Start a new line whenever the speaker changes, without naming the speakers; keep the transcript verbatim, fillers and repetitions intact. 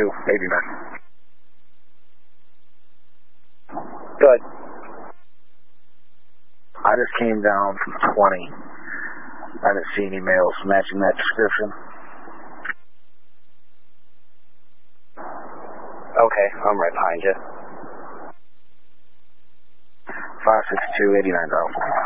two eighty-nine.
Good.
I just came down from twenty. I didn't see any males matching that description.
Okay, I'm right behind you.
five six two eighty-nine thousand.